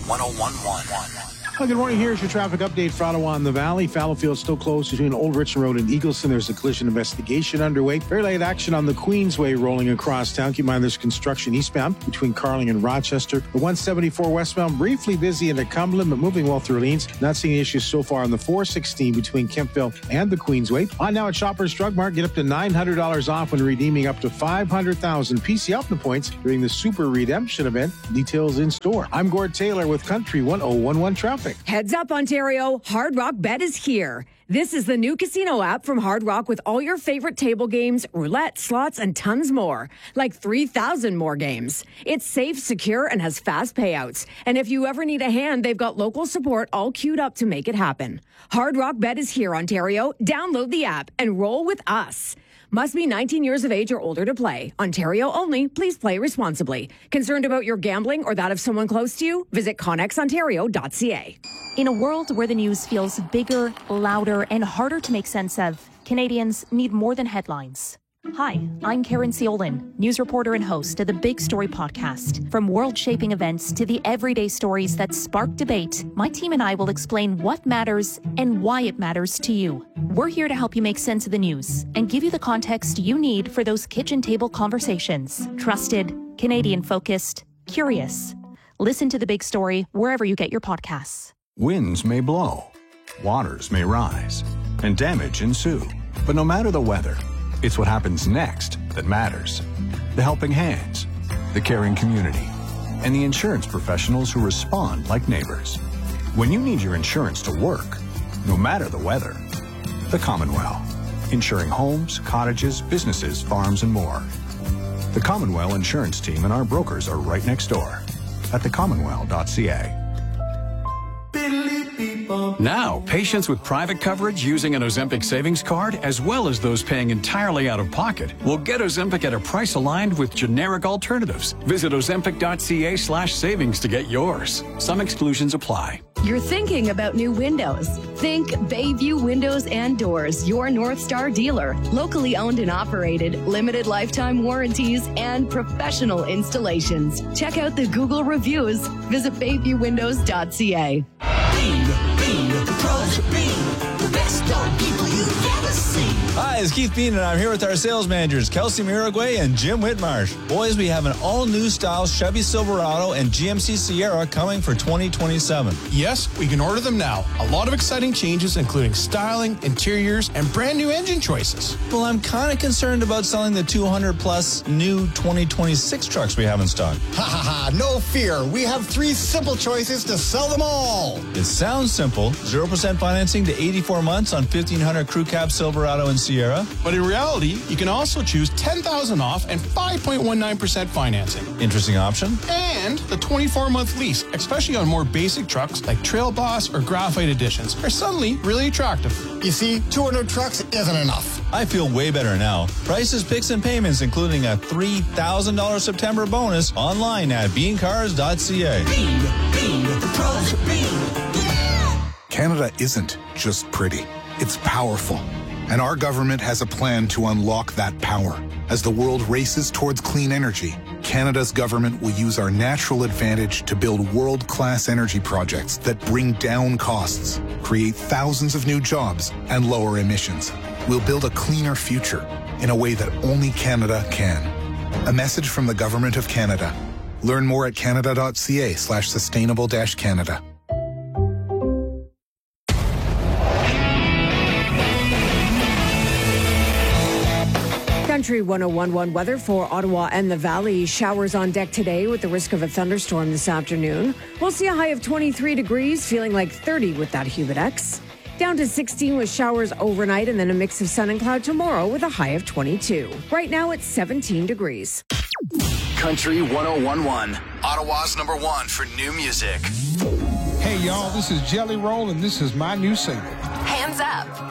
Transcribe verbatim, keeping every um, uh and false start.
one oh one point one. Well, good morning. Here's your traffic update for Ottawa and the Valley. Fallowfield still closed between Old Richmond Road and Eagleston. There's a collision investigation underway. Very late action on the Queensway rolling across town. Keep in mind there's construction eastbound between Carling and Rochester. The one seventy-four westbound briefly busy into Cumberland, but moving well through Orleans. Not seeing issues so far on the four sixteen between Kempville and the Queensway. On now at Shoppers Drug Mart, get up to nine hundred dollars off when redeeming up to five hundred thousand P C Optima points during the Super Redemption event. Details in store. I'm Gord Taylor with Country one oh one one Traffic. Heads up, Ontario. Hard Rock Bet is here. This is the new casino app from Hard Rock with all your favorite table games, roulette, slots, and tons more. Like three thousand more games. It's safe, secure, and has fast payouts. And if you ever need a hand, they've got local support all queued up to make it happen. Hard Rock Bet is here, Ontario. Download the app and roll with us. Must be nineteen years of age or older to play. Ontario only. Please play responsibly. Concerned about your gambling or that of someone close to you? Visit connex ontario dot c a. In a world where the news feels bigger, louder, and harder to make sense of, Canadians need more than headlines. Hi, I'm Karen Seolin, news reporter and host of the Big Story podcast. From world-shaping events to the everyday stories that spark debate, my team and I will explain what matters and why it matters to you. We're here to help you make sense of the news and give you the context you need for those kitchen table conversations. Trusted, Canadian-focused, curious. Listen to The Big Story wherever you get your podcasts. Winds may blow, waters may rise, and damage ensue. But no matter the weather, it's what happens next that matters. The helping hands, the caring community, and the insurance professionals who respond like neighbors. When you need your insurance to work, no matter the weather, the Commonwealth, insuring homes, cottages, businesses, farms, and more. The Commonwealth Insurance Team and our brokers are right next door at the commonwealth dot c a. Now, patients with private coverage using an Ozempic savings card, as well as those paying entirely out of pocket, will get Ozempic at a price aligned with generic alternatives. Visit ozempic dot c a slash savings to get yours. Some exclusions apply. You're thinking about new windows. Think Bayview Windows and Doors, your North Star dealer. Locally owned and operated, limited lifetime warranties, and professional installations. Check out the Google reviews. Visit bayview windows dot c a. Beam, beam, the pros of Beam, the best dog people you've ever seen. Hi, it's Keith Bean, and I'm here with our sales managers, Kelsey Miragway and Jim Whitmarsh. Boys, we have an all-new style Chevy Silverado and G M C Sierra coming for twenty twenty-seven. Yes, we can order them now. A lot of exciting changes, including styling, interiors, and brand new engine choices. Well, I'm kind of concerned about selling the two hundred plus new twenty twenty-six trucks we have in stock. Ha ha ha, no fear. We have three simple choices to sell them all. It sounds simple. zero percent financing to eighty-four months on fifteen hundred Crew Cab Silverado and Sierra. But in reality, you can also choose ten thousand dollars off and five point one nine percent financing. Interesting option. And the twenty-four month lease, especially on more basic trucks like Trail Boss or Graphite Editions, are suddenly really attractive. You see, two hundred trucks isn't enough. I feel way better now. Prices, picks, and payments, including a three thousand dollars September bonus, online at bean cars dot c a. Beam, beam, the pros of Beam. Canada isn't just pretty. It's powerful. And our government has a plan to unlock that power. As the world races towards clean energy, Canada's government will use our natural advantage to build world-class energy projects that bring down costs, create thousands of new jobs, and lower emissions. We'll build a cleaner future in a way that only Canada can. A message from the Government of Canada. Learn more at canada dot c a slash sustainable dash Canada. Country one oh one one weather for Ottawa and the Valley. Showers on deck today with the risk of a thunderstorm this afternoon. We'll see a high of twenty-three degrees, feeling like thirty with that Humidex. Down to sixteen with showers overnight and then a mix of sun and cloud tomorrow with a high of twenty-two. Right now it's seventeen degrees. Country one oh one one, Ottawa's number one for new music. Hey y'all, this is Jelly Roll and this is my new single. Hands Up.